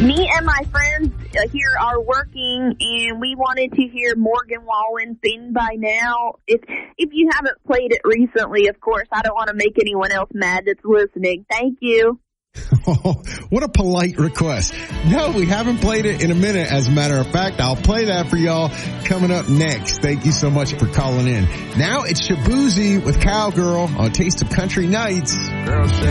Me and my friends here are working, and we wanted to hear Morgan Wallen Been By Now. If you haven't played it recently, of course, I don't want to make anyone else mad that's listening. Thank you. Oh, what a polite request. No, we haven't played it in a minute. As a matter of fact, I'll play that for y'all coming up next. Thank you so much for calling in. Now it's Shabuzi with Cowgirl on Taste of Country Nights. Girls say